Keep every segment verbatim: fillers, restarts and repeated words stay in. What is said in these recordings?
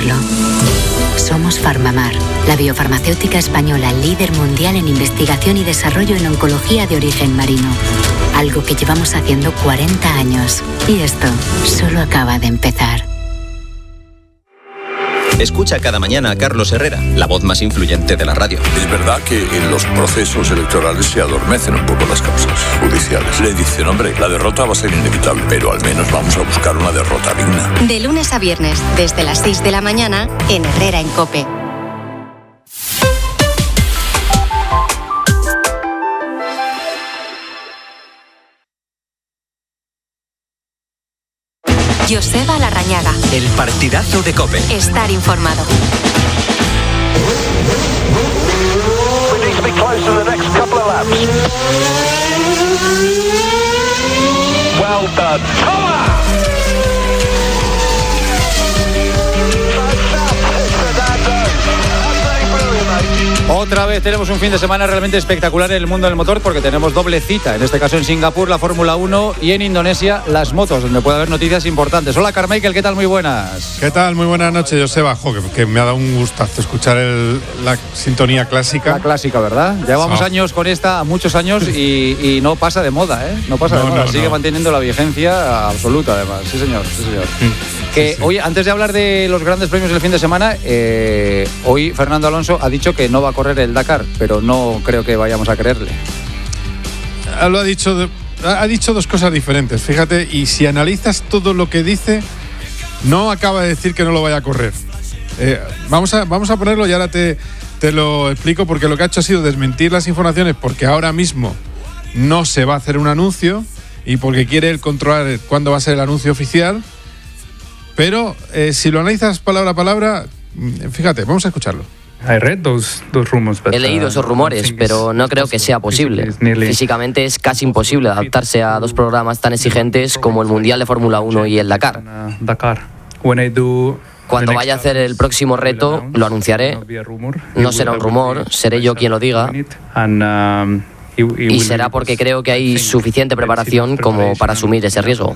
hacerlo. Somos Farmamar, la biofarmacéutica española líder mundial en investigación y desarrollo en oncología de origen marino. Algo que llevamos haciendo cuarenta años. Y esto solo acaba de empezar. Escucha cada mañana a Carlos Herrera, la voz más influyente de la radio. Es verdad que en los procesos electorales se adormecen un poco las causas judiciales. Le dicen, hombre, la derrota va a ser inevitable, pero al menos vamos a buscar una derrota digna. De lunes a viernes, desde las seis de la mañana, en Herrera en COPE. Joseba Larrañaga. El partidazo de COPE. Estar informado. We need to be close to the next couple of laps. Well done. Come Otra vez tenemos un fin de semana realmente espectacular en el mundo del motor porque tenemos doble cita, en este caso en Singapur la Fórmula uno y en Indonesia las motos, donde puede haber noticias importantes. Hola Carmichael, ¿qué tal? Muy buenas. ¿Qué tal? Muy buenas noches, Joseba. Jo, que, que me ha dado un gustazo escuchar el, la sintonía clásica. La clásica, ¿verdad? Llevamos oh. años con esta, muchos años y, y no pasa de moda, ¿eh? No pasa no, de moda, no, sigue no. manteniendo la vigencia absoluta además. Sí señor, sí señor. Mm. Que, sí, sí. Oye, antes de hablar de los grandes premios del fin de semana, eh, hoy Fernando Alonso ha dicho que no va a correr el Dakar, pero no creo que vayamos a creerle. Lo ha dicho, de, ha dicho dos cosas diferentes, fíjate, y si analizas todo lo que dice, no acaba de decir que no lo vaya a correr. Eh, vamos, a, vamos a ponerlo y ahora te, te lo explico, porque lo que ha hecho ha sido desmentir las informaciones, porque ahora mismo no se va a hacer un anuncio y porque quiere él controlar cuándo va a ser el anuncio oficial. Pero eh, si lo analizas palabra a palabra, fíjate, vamos a escucharlo. He leído esos rumores, pero no creo que sea posible. Físicamente es casi imposible adaptarse a dos programas tan exigentes como el Mundial de Fórmula uno y el Dakar. Cuando vaya a hacer el próximo reto, lo anunciaré. No será un rumor, seré yo quien lo diga. Y será porque creo que hay suficiente preparación como para asumir ese riesgo.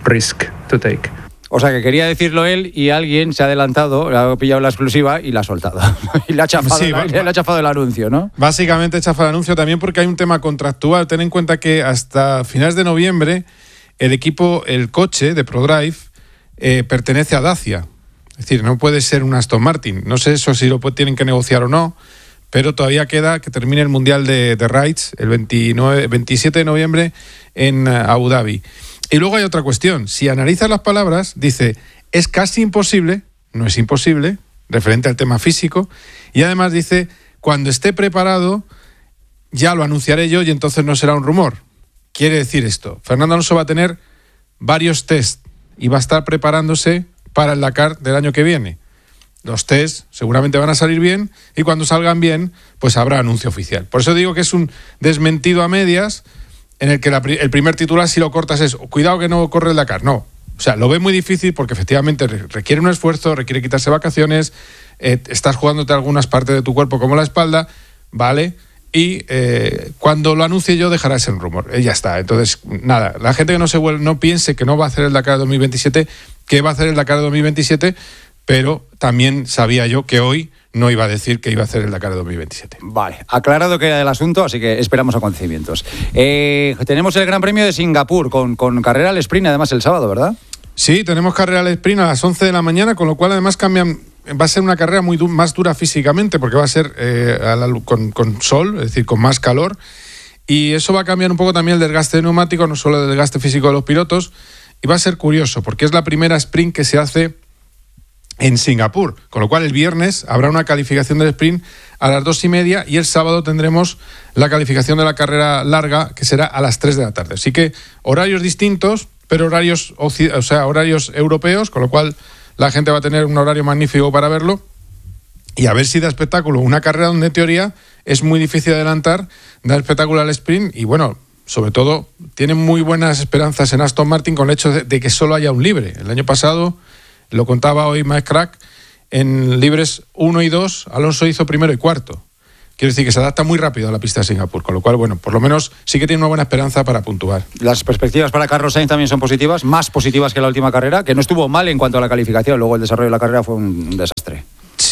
O sea, que quería decirlo él y alguien se ha adelantado, le ha pillado la exclusiva y la ha soltado. y le ha chafado, sí, va, le ha chafado el anuncio, ¿no? Básicamente chafa el anuncio también porque hay un tema contractual. Ten en cuenta que hasta finales de noviembre el equipo, el coche de ProDrive, eh, pertenece a Dacia. Es decir, no puede ser un Aston Martin. No sé eso si lo tienen que negociar o no, pero todavía queda que termine el Mundial de, de Rides el veintinueve, veintisiete de noviembre en Abu Dhabi. Y luego hay otra cuestión. Si analizas las palabras, dice, es casi imposible, no es imposible, referente al tema físico, y además dice, cuando esté preparado, ya lo anunciaré yo y entonces no será un rumor. Quiere decir esto, Fernando Alonso va a tener varios test y va a estar preparándose para el Dakar del año que viene. Los test seguramente van a salir bien y cuando salgan bien, pues habrá anuncio oficial. Por eso digo que es un desmentido a medias, en el que la, el primer titular, si lo cortas, es cuidado que no corre el Dakar. No, o sea, lo ve muy difícil porque efectivamente requiere un esfuerzo, requiere quitarse vacaciones, eh, estás jugándote algunas partes de tu cuerpo como la espalda, ¿vale? Y eh, cuando lo anuncie yo dejará ese rumor, eh, ya está. Entonces, nada, la gente que no se vuelve, no piense que no va a hacer el Dakar dos mil veintisiete, que va a hacer el Dakar dos mil veintisiete, pero también sabía yo que hoy no iba a decir que iba a hacer el Dakar dos mil veintisiete. Vale, aclarado que era el asunto, así que esperamos acontecimientos. Eh, tenemos el Gran Premio de Singapur con, con carrera al sprint, además el sábado, ¿verdad? Sí, tenemos carrera al sprint a las once de la mañana, con lo cual además cambian, va a ser una carrera muy du- más dura físicamente, porque va a ser eh, a la, con, con sol, es decir, con más calor, y eso va a cambiar un poco también el desgaste neumático, no solo el desgaste físico de los pilotos, y va a ser curioso, porque es la primera sprint que se hace en Singapur, con lo cual el viernes habrá una calificación del sprint a las dos y media y el sábado tendremos la calificación de la carrera larga, que será a las tres de la tarde. Así que horarios distintos, pero horarios, o sea, horarios europeos, con lo cual la gente va a tener un horario magnífico para verlo y a ver si da espectáculo. Una carrera donde en teoría es muy difícil adelantar, da espectáculo al sprint y bueno, sobre todo tienen muy buenas esperanzas en Aston Martin con el hecho de, de que solo haya un libre. El año pasado, lo contaba hoy Mike Crack, en libres uno y dos, Alonso hizo primero y cuarto. Quiero decir que se adapta muy rápido a la pista de Singapur, con lo cual, bueno, por lo menos sí que tiene una buena esperanza para puntuar. Las perspectivas para Carlos Sainz también son positivas, más positivas que la última carrera, que no estuvo mal en cuanto a la calificación, luego el desarrollo de la carrera fue un desastre.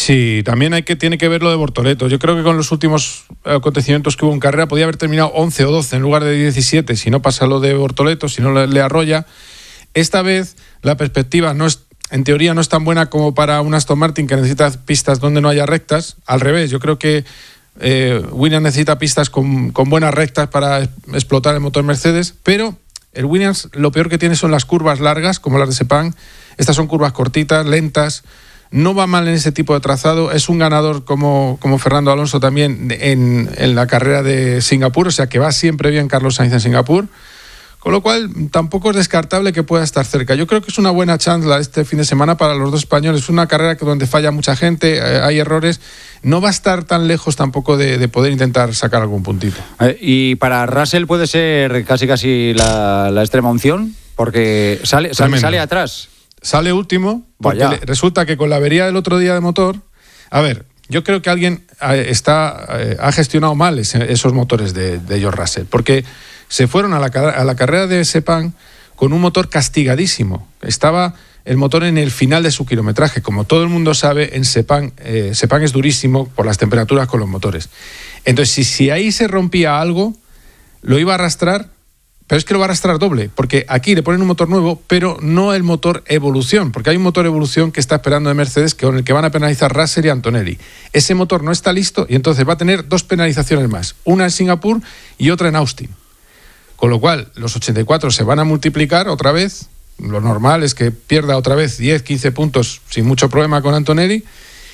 Sí, también hay que tiene que ver lo de Bortoleto. Yo creo que con los últimos acontecimientos que hubo en carrera podía haber terminado once o doce en lugar de diecisiete si no pasa lo de Bortoleto, si no le, le arrolla. Esta vez la perspectiva no es, en teoría no es tan buena como para un Aston Martin que necesita pistas donde no haya rectas. Al revés, yo creo que eh, Williams necesita pistas con, con buenas rectas para explotar el motor Mercedes, pero el Williams lo peor que tiene son las curvas largas, como las de Sepang. Estas son curvas cortitas, lentas. No va mal en ese tipo de trazado. Es un ganador como, como Fernando Alonso también en, en la carrera de Singapur, o sea que va siempre bien Carlos Sainz en Singapur. Con lo cual, tampoco es descartable que pueda estar cerca. Yo creo que es una buena chance este fin de semana para los dos españoles. Es una carrera que donde falla mucha gente, eh, hay errores. No va a estar tan lejos tampoco de, de poder intentar sacar algún puntito. Eh, y para Russell puede ser casi casi la, la extrema unción, porque sale, sale, sale atrás. Sale último, porque le, resulta que con la avería del otro día de motor... A ver, yo creo que alguien está, eh, ha gestionado mal ese, esos motores de, de George Russell, porque... se fueron a la, a la carrera de Sepang con un motor castigadísimo. Estaba el motor en el final de su kilometraje. Como todo el mundo sabe, en Sepang, eh, Sepang es durísimo por las temperaturas con los motores. Entonces, si, si ahí se rompía algo, lo iba a arrastrar, pero es que lo va a arrastrar doble, porque aquí le ponen un motor nuevo, pero no el motor Evolución, porque hay un motor Evolución que está esperando de Mercedes, que con el que van a penalizar Russell y Antonelli. Ese motor no está listo y entonces va a tener dos penalizaciones más, una en Singapur y otra en Austin. Con lo cual, los ochenta y cuatro se van a multiplicar otra vez. Lo normal es que pierda otra vez diez, quince puntos sin mucho problema con Antonelli.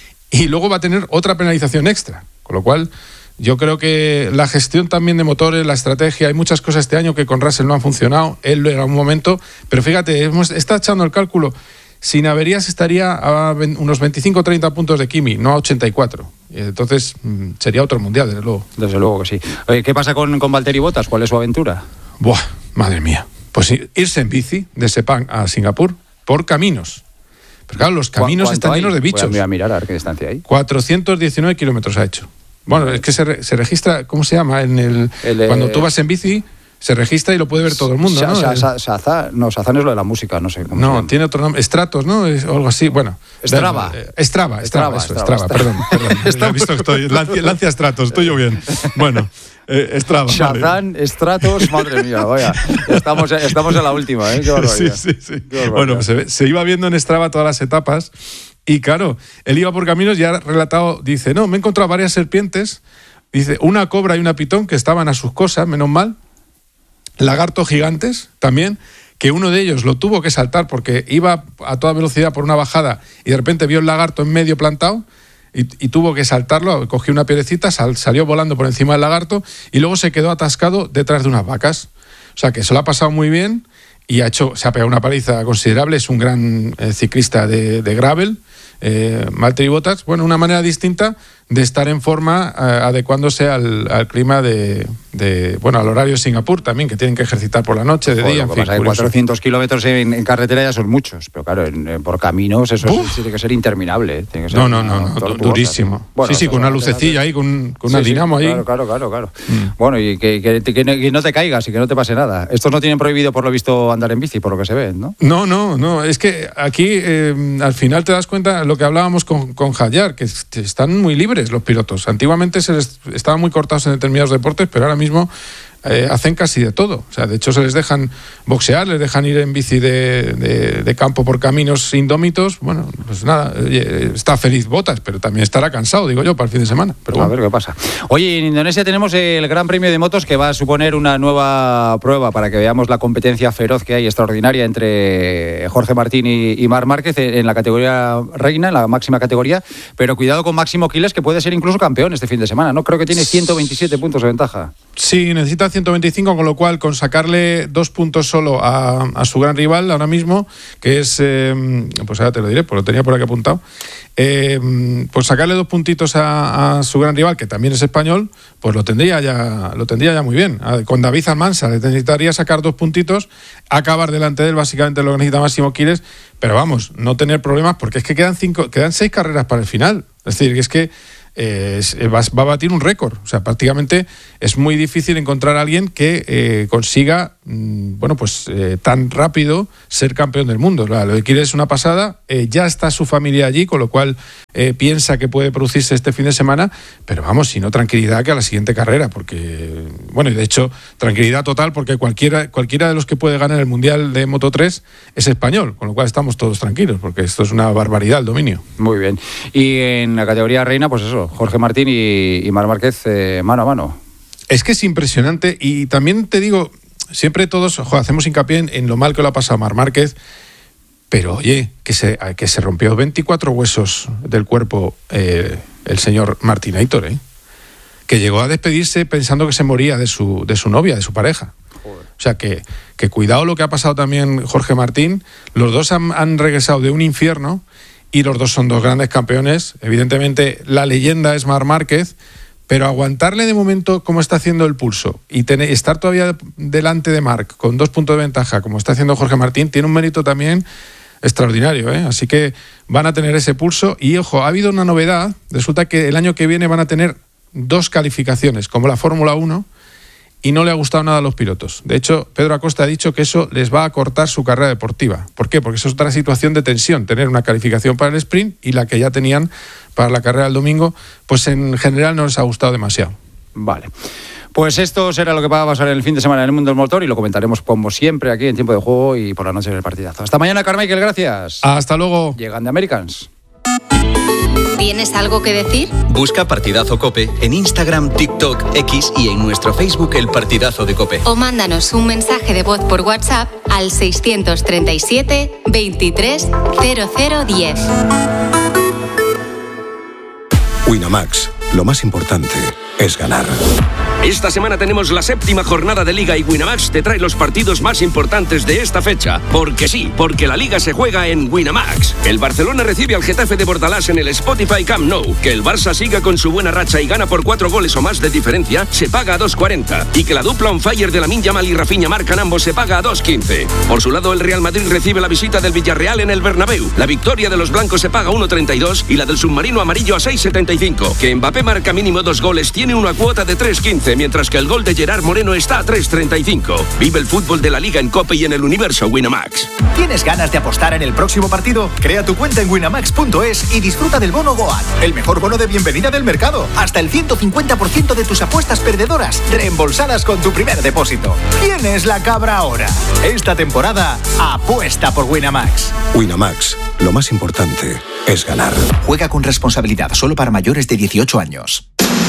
Y luego va a tener otra penalización extra. Con lo cual, yo creo que la gestión también de motores, la estrategia, hay muchas cosas este año que con Russell no han funcionado. Él lo era un momento. Pero fíjate, hemos, está echando el cálculo. Sin averías estaría a unos veinticinco o treinta puntos de Kimi, no a ochenta y cuatro. Entonces sería otro mundial, desde luego. Desde luego que sí. Oye, ¿qué pasa con, con Valtteri Bottas? ¿Cuál es su aventura? Buah, madre mía. Pues irse en bici de Sepang a Singapur por caminos. Pero claro, los caminos están llenos de bichos. Voy a mirar a ver qué distancia hay. cuatrocientos diecinueve kilómetros ha hecho. Bueno, es que se, re, se registra, ¿cómo se llama? En el, el Cuando tú vas en bici... se registra y lo puede ver todo el mundo, ¿no? Sa, sa, sa, sa, no, Sazán es lo de la música, no sé cómo. No, tiene otro nombre, Stratos, ¿no? Es, o algo así, bueno. Strava. Strava, Strava, eso, Strava, perdón, perdón. He visto que estoy, Lancia, Lancia Stratos, estoy yo bien. Bueno, eh, Strava. Shazam, vale. Stratos, madre mía, vaya. Estamos, estamos en la última, ¿eh? Qué barbaridad. Sí, sí, sí. Bueno, pues se, se iba viendo en Strava todas las etapas y claro, él iba por caminos y ha relatado, dice, no, me he encontrado varias serpientes, dice, una cobra y una pitón que estaban a sus cosas, menos mal. Lagartos gigantes también, que uno de ellos lo tuvo que saltar porque iba a toda velocidad por una bajada y de repente vio el lagarto en medio plantado y, y tuvo que saltarlo, cogió una piedrecita, sal, salió volando por encima del lagarto y luego se quedó atascado detrás de unas vacas. O sea que se lo ha pasado muy bien y ha hecho, se ha pegado una paliza considerable, es un gran eh, ciclista de, de gravel, eh, Valtteri Bottas. Bueno, una manera distinta de estar en forma, eh, adecuándose al, al clima de, de, bueno, al horario de Singapur también, que tienen que ejercitar por la noche, de Joder, día, en fin. cuatrocientos kilómetros en, en carretera ya son muchos, pero claro, en, en, por caminos eso es, tiene que ser interminable. Tiene que ser no, no, no, no durísimo. Bueno, sí, sí, con una lucecilla ahí, con, con sí, una dinamo sí, ahí. Claro, claro, claro. claro. Mm. Bueno, y que, que, que, que no te caigas y que no te pase nada. Estos no tienen prohibido, por lo visto, andar en bici, por lo que se ve, ¿no? No, no, no. Es que aquí, eh, al final te das cuenta, lo que hablábamos con, con Hadjar, que están muy libres los pilotos. Antiguamente se les estaban muy cortados en determinados deportes, pero ahora mismo eh, hacen casi de todo. O sea, de hecho se les dejan boxear, les dejan ir en bici de, de, de campo por caminos indómitos. Bueno, pues nada, eh, está feliz Bottas, pero también estará cansado, digo yo, para el fin de semana. Pero bueno. A ver qué pasa. Oye, en Indonesia tenemos el Gran Premio de Motos, que va a suponer una nueva prueba para que veamos la competencia feroz que hay, extraordinaria, entre Jorge Martín y, y Marc Márquez en la categoría reina, en la máxima categoría. Pero cuidado con Máximo Quiles, que puede ser incluso campeón este fin de semana, ¿no? Creo que tiene ciento veintisiete puntos de ventaja. Sí, necesita ciento veinticinco, con lo cual con sacarle dos puntos solo a, a su gran rival ahora mismo, que es, eh, pues ahora te lo diré, pues lo tenía por aquí apuntado, eh, pues sacarle dos puntitos a, a su gran rival, que también es español, pues lo tendría ya, lo tendría ya muy bien. Con David Almansa le necesitaría sacar dos puntitos, acabar delante de él, básicamente lo que necesita Máximo Quiles, pero vamos, no tener problemas, porque es que quedan cinco, quedan seis carreras para el final. Es decir, que es que eh, es, va, va a batir un récord. O sea, prácticamente es muy difícil encontrar a alguien que eh, consiga, mm, bueno, pues eh, tan rápido ser campeón del mundo. Claro, lo que quiere es una pasada, eh, ya está su familia allí, con lo cual eh, piensa que puede producirse este fin de semana, pero vamos, si no, tranquilidad que a la siguiente carrera, porque, bueno, y de hecho, tranquilidad total, porque cualquiera, cualquiera de los que puede ganar el Mundial de Moto tres es español, con lo cual estamos todos tranquilos, porque esto es una barbaridad el dominio. Muy bien. Y en la categoría reina, pues eso, Jorge Martín y, y Marc Márquez eh, mano a mano. Es que es impresionante, y también te digo, siempre todos ojo, hacemos hincapié en, en lo mal que lo ha pasado Marc Márquez, pero oye, que se, que se rompió veinticuatro huesos del cuerpo eh, el señor Martinator, ¿eh? Que llegó a despedirse pensando que se moría de su, de su novia, de su pareja. Joder. O sea, que, que cuidado lo que ha pasado también Jorge Martín. Los dos han, han regresado de un infierno y los dos son dos grandes campeones. Evidentemente, la leyenda es Marc Márquez, pero aguantarle de momento como está haciendo el pulso y tener, estar todavía delante de Marc con dos puntos de ventaja, como está haciendo Jorge Martín, tiene un mérito también extraordinario, ¿eh? Así que van a tener ese pulso. Y ojo, ha habido una novedad. Resulta que el año que viene van a tener dos calificaciones, como la Fórmula uno, y no le ha gustado nada a los pilotos. De hecho, Pedro Acosta ha dicho que eso les va a cortar su carrera deportiva. ¿Por qué? Porque eso es otra situación de tensión, tener una calificación para el sprint y la que ya tenían para la carrera del domingo, pues en general no les ha gustado demasiado. Vale. Pues esto será lo que va a pasar en el fin de semana en el mundo del motor y lo comentaremos como siempre aquí en Tiempo de Juego y por la noche en el partidazo. Hasta mañana, Carmichael, gracias. Hasta luego. Llegan de Americans. ¿Tienes algo que decir? Busca Partidazo COPE en Instagram, TikTok, X y en nuestro Facebook El Partidazo de COPE. O mándanos un mensaje de voz por WhatsApp al seiscientos treinta y siete, veintitrés, cero cero diez. Winamax, lo más importante es ganar. Esta semana tenemos la séptima jornada de Liga y Winamax te trae los partidos más importantes de esta fecha. Porque sí, porque la Liga se juega en Winamax. El Barcelona recibe al Getafe de Bordalás en el Spotify Camp Nou. Que el Barça siga con su buena racha y gana por cuatro goles o más de diferencia, se paga a dos cuarenta. Y que la dupla on fire de Lamine Yamal y Rafinha marcan ambos, se paga a dos quince. Por su lado, el Real Madrid recibe la visita del Villarreal en el Bernabéu. La victoria de los blancos se paga a uno treinta y dos y la del submarino amarillo a seis setenta y cinco. Que Mbappé marca mínimo dos goles, tiene una cuota de tres quince, mientras que el gol de Gerard Moreno está a tres treinta y cinco. Vive el fútbol de la Liga en COPE y en el universo Winamax. ¿Tienes ganas de apostar en el próximo partido? Crea tu cuenta en winamax punto es y disfruta del bono Goat, el mejor bono de bienvenida del mercado. Hasta el ciento cincuenta por ciento de tus apuestas perdedoras reembolsadas con tu primer depósito. ¿Quién es la cabra ahora? Esta temporada, apuesta por Winamax. Winamax, lo más importante es ganar. Juega con responsabilidad, solo para mayores de dieciocho años.